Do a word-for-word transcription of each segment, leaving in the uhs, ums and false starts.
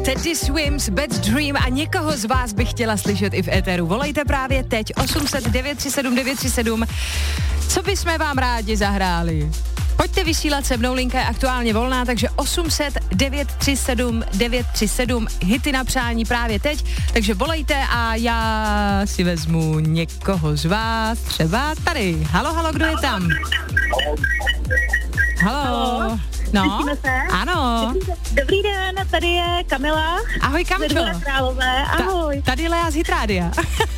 Teddy Swims, Bad Dream a někoho z vás bych chtěla slyšet i v éteru. Volejte právě teď osm set devět tři sedm devět tři sedm. Co bychom vám rádi zahráli? Pojďte vysílat, se mnou, linka je aktuálně volná, takže osm set devět tři sedm devět tři sedm, hity na přání právě teď, takže volejte a já si vezmu někoho z vás, třeba tady. Halo, halo, kdo je tam? Halo. No, ano. Dobrý den, tady je Kamila. Ahoj, Kamčo. Králové, ahoj. Ta, tady Lea z Hitrádia.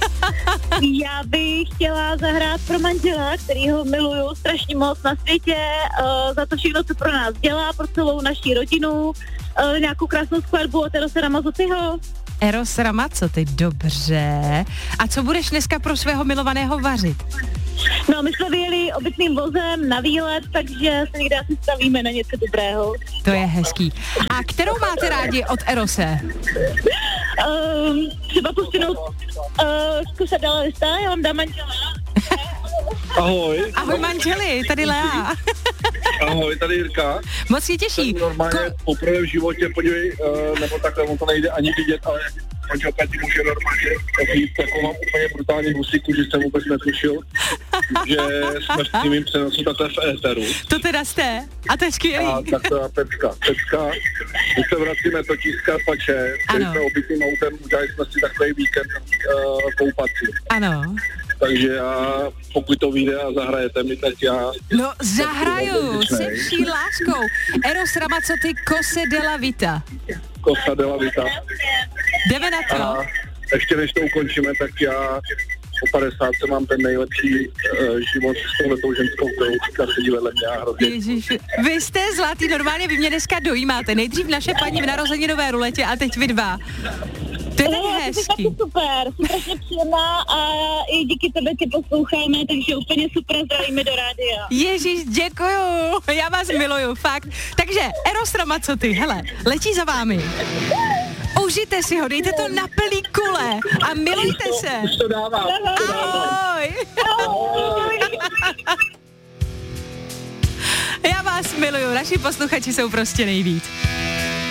Já bych chtěla zahrát pro manžela, kterýho miluju strašně moc na světě, uh, za to všechno, co pro nás dělá, pro celou naší rodinu, uh, nějakou krásnou skladbu od Erose Ramazzotyho. Eros Ramazzoty, dobře. A co budeš dneska pro svého milovaného vařit? No, my jsme vyjeli obytným vozem na výlet, takže se někde asi stavíme na něco dobrého. To je hezký. A kterou máte rádi od Erose? Um, třeba pustěnou uh, zkusa dala lista, já vám dám manžela. Ahoj. Ahoj manželi, tady Lea. Ahoj, tady Jirka. Moc se těší. Normálně Ko- poprvé v životě, podívej, uh, nebo takhle, on to nejde ani vidět, ale manželka ti může normálně říct, jako mám úplně brutální husíku, že jsem vůbec netušil, že jsme v týmým přenosu takhle v éteru. To teda jste. A to je skvělý. A tak to je pecka, pecka. My se vracíme totiž z Karpače, který jsme obytým autem, udělali jsme si takový víkend uh, koupací. Ano. Takže já, pokud to vyjde a zahrajete mi, tak já... No, zahraju, se vší láskou. Eros Ramazzoty, Cose della Vita. Cosa della Vita. Jdeme na to. A ještě než to ukončíme, tak já po padesátce mám ten nejlepší uh, život s touhletou ženskou, kterou teďka sedí vedle mě a hrozně. Ježiš, vy jste zlatý, normálně vy mě dneska dojímáte. Nejdřív naše paní v narozeninové ruletě a teď vy dva. To je tak no, hezký. To je super, jsi strašně příjemná a i díky tebe tě posloucháme, takže úplně super, zdravíme do rádia. Ježíš, děkuju, já vás miluju, fakt. Takže Eros Ramazzoty, hele, letí za vámi. Užijte si ho, dejte to na plný kule a milujte se. Už to dávám. Ahoj. Ahoj. Já vás miluju, naši posluchači jsou prostě nejvíc.